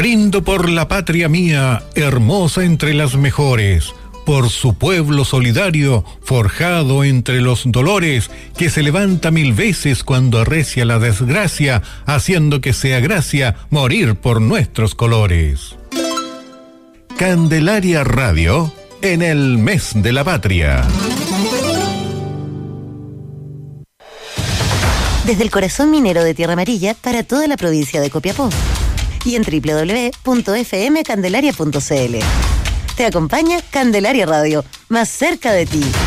Brindo por la patria mía, hermosa entre las mejores, por su pueblo solidario, forjado entre los dolores, que se levanta 1000 veces cuando arrecia la desgracia, haciendo que sea gracia morir por nuestros colores. Candelaria Radio, en el mes de la patria. Desde el corazón minero de Tierra Amarilla para toda la provincia de Copiapó y en www.fmcandelaria.cl. Te acompaña Candelaria Radio, más cerca de ti.